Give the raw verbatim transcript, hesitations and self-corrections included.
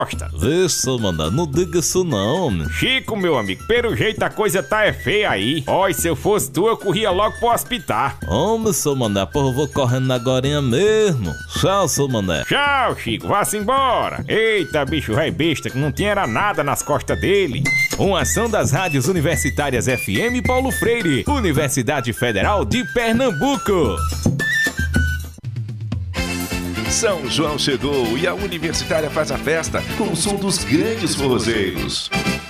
Vê, seu mané, não diga isso não, homem. Chico, meu amigo, pelo jeito a coisa tá é feia aí. Ó, se eu fosse tu, eu corria logo pro hospital. Homem, seu mané, porra, eu vou correndo agorinha mesmo. Tchau, seu mané. Tchau, Chico, vá-se embora. Eita, bicho rei besta, que não tinha era nada nas costas dele. Uma ação das rádios universitárias F M Paulo Freire, Universidade Federal de Pernambuco. São João chegou e a Universitária faz a festa com o som dos grandes forrozeiros.